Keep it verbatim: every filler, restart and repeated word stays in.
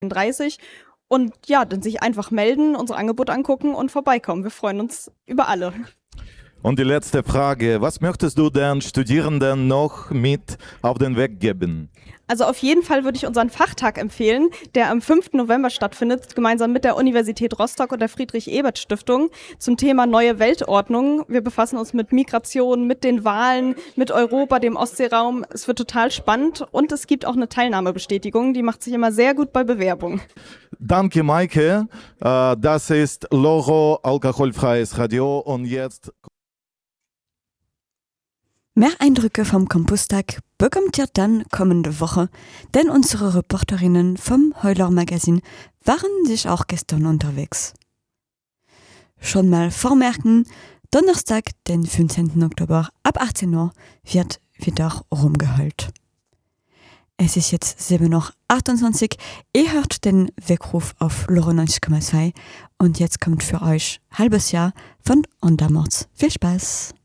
dreißig. Und ja, dann sich einfach melden, unser Angebot angucken und vorbeikommen. Wir freuen uns über alle. Und die letzte Frage, was möchtest du den Studierenden noch mit auf den Weg geben? Also auf jeden Fall würde ich unseren Fachtag empfehlen, der am fünften November stattfindet, gemeinsam mit der Universität Rostock und der Friedrich-Ebert-Stiftung zum Thema neue Weltordnung. Wir befassen uns mit Migration, mit den Wahlen, mit Europa, dem Ostseeraum. Es wird total spannend und es gibt auch eine Teilnahmebestätigung, die macht sich immer sehr gut bei Bewerbung. Danke, Maike. Das ist Loro, alkoholfreies Radio und jetzt... Mehr Eindrücke vom Campustag bekommt ihr dann kommende Woche, denn unsere Reporterinnen vom Heuler Magazin waren sich auch gestern unterwegs. Schon mal vormerken, Donnerstag, den fünfzehnten Oktober ab achtzehn Uhr wird wieder rumgeheult. Es ist jetzt sieben Uhr achtundzwanzig, ihr hört den Weckruf auf Loro neunzig Komma zwei und jetzt kommt für euch Halbes Jahr von Andermords. Viel Spaß!